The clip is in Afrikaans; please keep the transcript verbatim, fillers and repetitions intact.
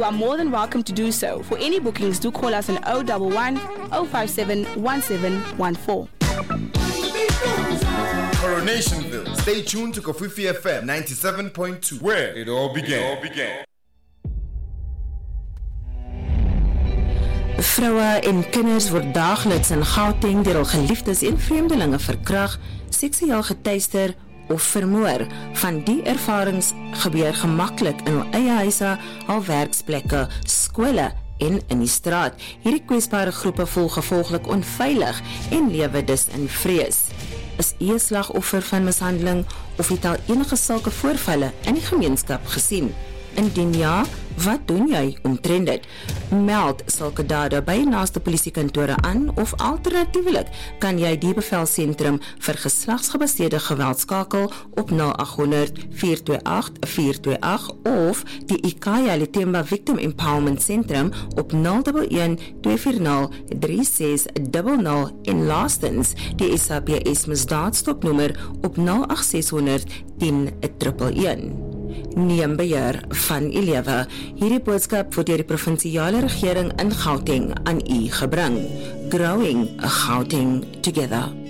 you are more than welcome to do so. For any bookings, do call us on zero one one, zero five seven, one seven one four. Coronationville. Stay tuned to Kofifi F M ninety-seven point two, where it all began. It all began. Vroue en kinders word daagliks in Gauteng deur hul geliefdes en vreemdelinge verkragt, seksueel geteister of vermoor. Van die ervarings gebeur gemaklik in hul eie huise, hul werksplekke, skole en in die straat. Hierdie kwesbare groepe voel gevolglik onveilig en lewe dus in vrees. Is u 'n slagoffer van mishandeling of het al enige sulke voorvalle in die gemeenskap gesien? Indien ja, wat doen jy omtrent dit? Meld sulke dade by naaste polisiekantore aan of alternatiefelik kan jy die bevelsentrum vir geslagsgebaseerde geweld skakel op nul agt honderd, vier twee agt, vier twee agt of die Ikaya Litemba Victim Empowerment Centrum op nul een een, twee vier nul, drie ses nul nul en laastens die S A P S misdaadstopnommer op nul agt ses honderd, tien een een een. Neem beheer van u lewe. Hierdie boodskap word deur die provinsiale regering in Gauteng aan u gebring. Growing Gauteng together.